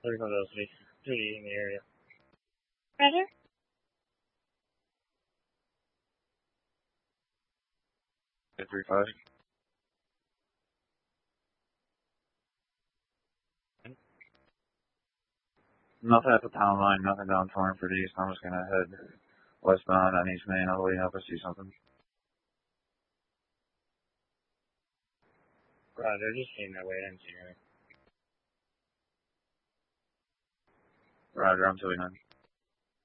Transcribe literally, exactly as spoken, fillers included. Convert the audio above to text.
thirty-five velocity. Duty in the area. Roger. eight three five. Nothing at the town line, nothing down Torrenford East. I'm just gonna head westbound on East Main all the way up. I see something. Roger, just came that way. I didn't see anything. Roger, I'm two eight nine.